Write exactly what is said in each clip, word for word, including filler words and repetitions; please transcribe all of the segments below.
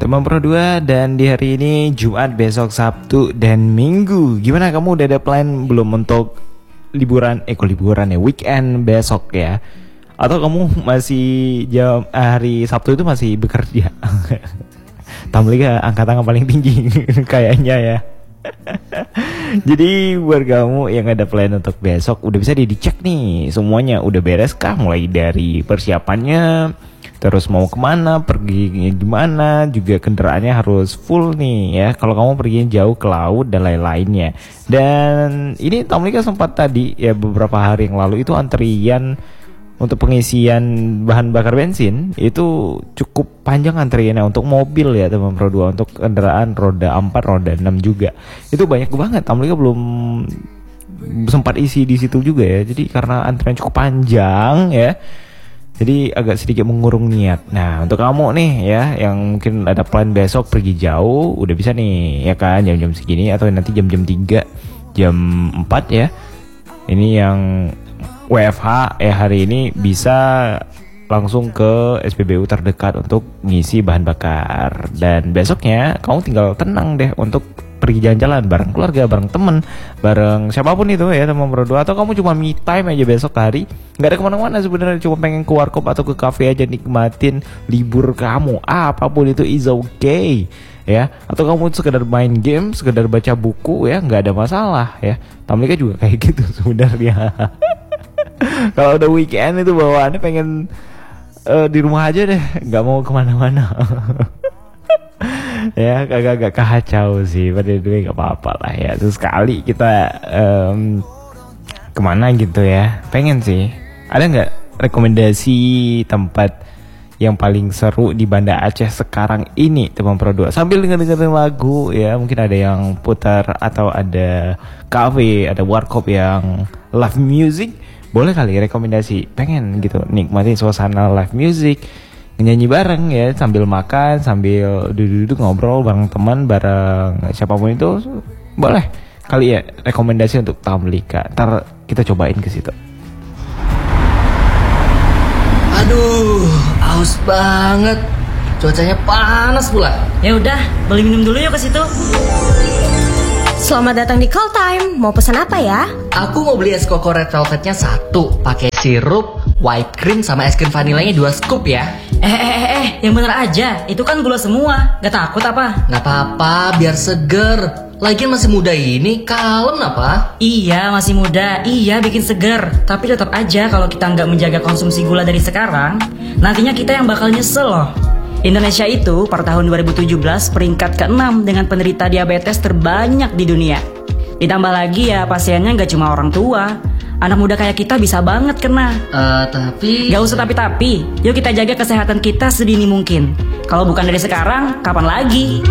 Teman Pro dua, dan di hari ini Jumat, besok Sabtu dan Minggu. Gimana, kamu udah ada plan belum untuk liburan? Eh kok liburan ya, weekend besok ya? Atau kamu masih jam eh, hari Sabtu itu masih bekerja? Tamlika angkat tangan paling tinggi kayaknya ya. Jadi buat kamu yang ada plan untuk besok, udah bisa dicek nih semuanya, udah beres kah? Mulai dari persiapannya, terus mau kemana, pergi gimana, juga kendaraannya harus full nih ya, kalau kamu pergi jauh ke laut dan lain-lainnya. Dan ini Tamlika sempat tadi ya, beberapa hari yang lalu itu antrian untuk pengisian bahan bakar bensin itu cukup panjang antriannya untuk mobil ya teman Pro dua. Untuk kendaraan roda empat, roda enam juga itu banyak banget. Tamlika belum sempat isi di situ juga ya, jadi karena antrian cukup panjang ya, jadi agak sedikit mengurung niat. Nah untuk kamu nih ya, yang mungkin ada plan besok pergi jauh, udah bisa nih ya kan, jam-jam segini atau nanti jam-jam tiga, jam empat ya. Ini yang W F H ya hari ini bisa langsung ke S P B U terdekat untuk ngisi bahan bakar. Dan besoknya kamu tinggal tenang deh untuk pergi jalan-jalan bareng keluarga, bareng temen, bareng siapapun itu ya teman Pro dua. Atau kamu cuma me time aja besok hari, nggak ada kemana-mana sebenarnya, cuma pengen ke warkop atau ke cafe aja nikmatin libur kamu, apapun itu is okay ya. Atau kamu sekedar main game, sekedar baca buku ya, nggak ada masalah ya. Tamlika juga kayak gitu sebenarnya. Kalau udah weekend itu bawaannya pengen uh, di rumah aja deh, nggak mau kemana-mana. Ya kagak-kagak kacau sih, pada dua nggak apa-apa lah ya. Terus sekali kita um, kemana gitu ya, pengen sih. Ada nggak rekomendasi tempat yang paling seru di Banda Aceh sekarang ini teman Pro dua? Sambil denger-dengerin lagu ya, mungkin ada yang putar atau ada cafe, ada warkop yang live music. Boleh kali rekomendasi, pengen gitu nikmatin suasana live music, nyanyi bareng ya, sambil makan, sambil duduk-duduk ngobrol bareng teman, bareng siapapun itu. Boleh kali ya rekomendasi untuk Tamlika. Ntar kita cobain ke situ. Aduh, haus banget. Cuacanya panas pula. Ya udah, beli minum dulu yuk ke situ. Selamat datang di Call Time. Mau pesan apa ya? Aku mau beli es koko red velvetnya satu, pakai sirup, whipped cream sama es krim vanilanya dua scoop ya. Eh eh eh eh, yang bener aja. Itu kan gula semua. Gak takut apa? Gak apa-apa, biar seger. Lagian masih muda ini, kalem apa? Iya, masih muda. Iya, bikin seger. Tapi tetap aja kalau kita nggak menjaga konsumsi gula dari sekarang, nantinya kita yang bakal nyesel loh. Indonesia itu per tahun dua ribu tujuh belas peringkat keenam dengan penderita diabetes terbanyak di dunia. Ditambah lagi ya pasiennya nggak cuma orang tua, anak muda kayak kita bisa banget kena. Uh, tapi... Gak usah tapi-tapi, yuk kita jaga kesehatan kita sedini mungkin. Kalau bukan dari sekarang, kapan lagi?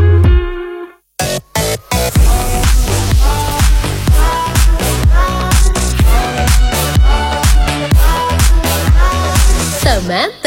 Teman